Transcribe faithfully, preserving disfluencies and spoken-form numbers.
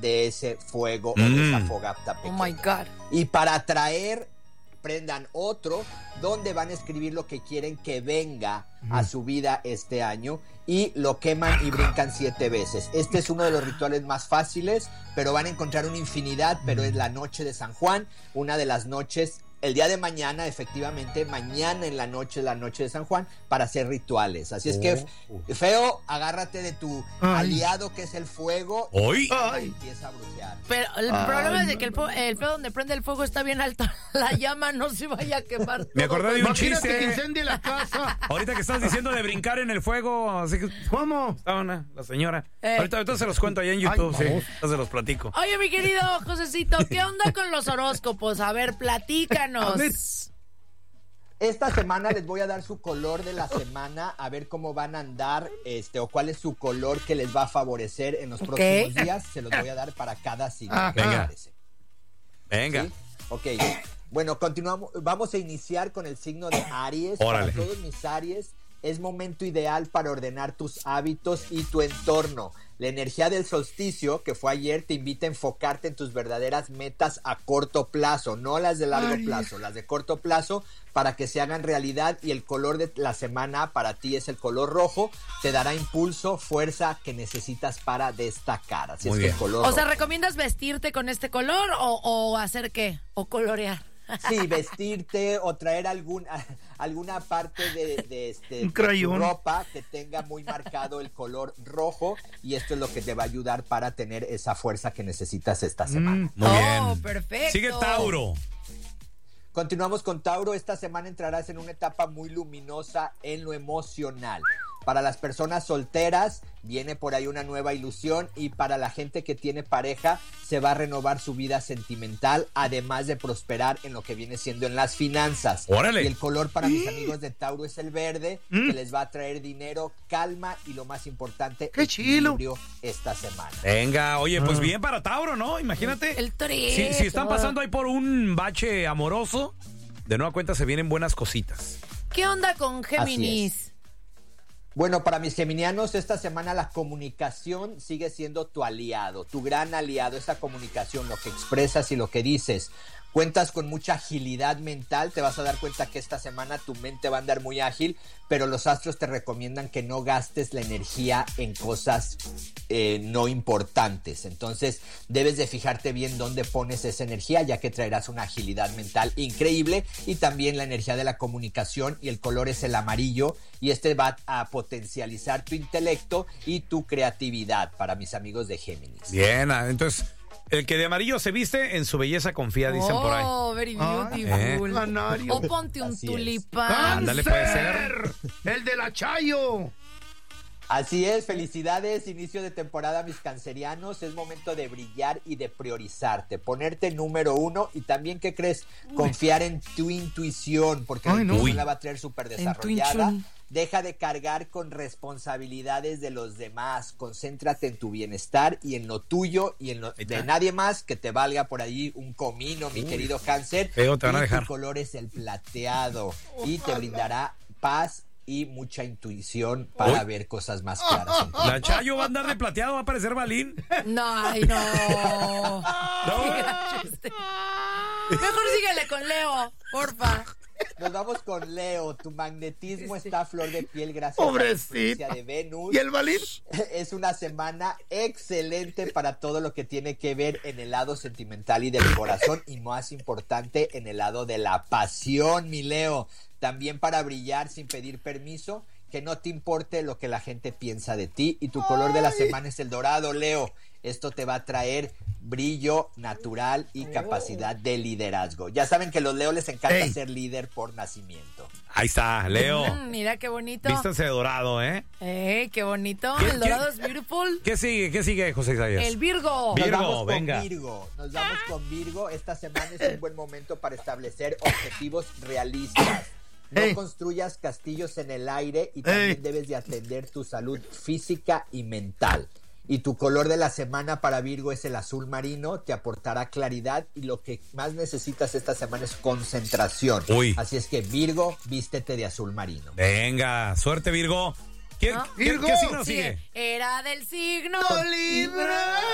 de ese fuego mm. o de esa fogata pequeña. Oh my God. Y para atraer, prendan otro donde van a escribir lo que quieren que venga mm. a su vida este año y lo queman y brincan siete veces. Este es uno de los rituales más fáciles, pero van a encontrar una infinidad, pero es la noche de San Juan, una de las noches. El día de mañana, efectivamente, mañana en la noche es la noche de San Juan para hacer rituales. Así es que, Feo, agárrate de tu Ay. aliado que es el fuego Hoy y empieza a brujear. Pero el Ay, problema es de no, que el, po- el Feo donde prende el fuego está bien alto. La llama no se vaya a quemar. Me acordé de un Imagínate chiste. que incendie la casa. Ahorita que estás diciendo de brincar en el fuego, así que, ¿cómo? Estaba una, la señora. Eh. Ahorita, ahorita se los cuento allá en YouTube, Ay, sí. vamos. Ahorita se los platico. Oye, mi querido Josecito, ¿qué onda con los horóscopos? A ver, platícanos. A ver. Esta semana les voy a dar su color de la semana, a ver cómo van a andar, este, o cuál es su color que les va a favorecer en los Okay. próximos días. Se los voy a dar para cada signo. Ajá. ¿Qué les Venga. parece? Venga. ¿Sí? Ok. Bueno, continuamos. Vamos a iniciar con el signo de Aries. Órale. Para todos mis Aries, es momento ideal para ordenar tus hábitos y tu entorno. La energía del solsticio, que fue ayer, te invita a enfocarte en tus verdaderas metas a corto plazo, no las de largo Ay. plazo, las de corto plazo para que se hagan realidad, y el color de la semana para ti es el color rojo, te dará impulso, fuerza que necesitas para destacar. Así Muy es bien. que el color O sea, rojo. ¿recomiendas vestirte con este color o, o hacer qué? ¿O colorear? Sí, vestirte o traer algún, alguna parte de, de, este, Un de crayón. tu ropa que tenga muy marcado el color rojo, y esto es lo que te va a ayudar para tener esa fuerza que necesitas esta semana. Muy Oh, bien. perfecto. Sigue Tauro. Continuamos con Tauro. Esta semana entrarás en una etapa muy luminosa en lo emocional. Para las personas solteras viene por ahí una nueva ilusión, y para la gente que tiene pareja se va a renovar su vida sentimental, además de prosperar en lo que viene siendo en las finanzas. ¡Órale! Y el color para mis amigos de Tauro es el verde, que les va a traer dinero, calma y, lo más importante, ¡Qué chilo! equilibrio esta semana. Venga, oye, pues Ah. bien para Tauro, ¿no? Imagínate. El torito. Si, si están pasando ahí por un bache amoroso, de nueva cuenta se vienen buenas cositas. ¿Qué onda con Géminis? Bueno, para mis geminianos, esta semana la comunicación sigue siendo tu aliado, tu gran aliado, esa comunicación, lo que expresas y lo que dices. Cuentas con mucha agilidad mental, te vas a dar cuenta que esta semana tu mente va a andar muy ágil, pero los astros te recomiendan que no gastes la energía en cosas eh, no importantes. Entonces, debes de fijarte bien dónde pones esa energía, ya que traerás una agilidad mental increíble, y también la energía de la comunicación, y el color es el amarillo, y este va a potencializar tu intelecto y tu creatividad para mis amigos de Géminis. Bien, ah, entonces, el que de amarillo se viste, en su belleza confía, dicen por ahí. Oh, very Ay, beautiful. canario. O ponte un Así es. tulipán. Ándale, puede ¡Cáncer! El de la Chayo. Así es, felicidades, inicio de temporada, mis cancerianos. Es momento de brillar y de priorizarte, ponerte número uno, y también, ¿qué crees? Confiar en tu intuición, porque la Ay, no. intuición Uy. la va a traer súper desarrollada. Intuition. Deja de cargar con responsabilidades de los demás, concéntrate en tu bienestar y en lo tuyo, y en lo Ahí de está. nadie más, que te valga por ahí un comino, mi querido cáncer. Feo, te van a Y dejar. tu color es el plateado, y te brindará paz y mucha intuición para Uy. ver cosas más claras en tu La Chayo va a andar de plateado, va a parecer Balín. No, ay, no. Qué gran chiste. Mejor síguele con Leo, porfa. Nos vamos con Leo. Tu magnetismo está a flor de piel gracias a la Pobrecita. influencia de Venus. ¿Y el balín? Es una semana excelente para todo lo que tiene que ver en el lado sentimental y del corazón, y más importante, en el lado de la pasión, mi Leo. También para brillar sin pedir permiso, que no te importe lo que la gente piensa de ti, y tu color de la semana es el dorado, Leo. Esto te va a traer brillo natural y capacidad de liderazgo. Ya saben que a los Leo les encanta Ey. ser líder por nacimiento. Ahí está, Leo. Mm, mira qué bonito. Vístanse de dorado, ¿eh? Eh, qué bonito. ¿Qué- El dorado es beautiful. ¿Qué sigue? ¿Qué sigue, José Isaías? El Virgo. Virgo, Nos vamos venga. con Virgo. Nos vamos con Virgo. Esta semana es un buen momento para establecer objetivos realistas. No Ey. construyas castillos en el aire, y también Ey. debes de atender tu salud física y mental. Y tu color de la semana para Virgo es el azul marino, te aportará claridad, y lo que más necesitas esta semana es concentración. Uy. Así es que, Virgo, vístete de azul marino. Venga, suerte, Virgo. ¿Qué, ¿No? qué- Virgo. qué signo Sigue. sigue? Era del signo Libra.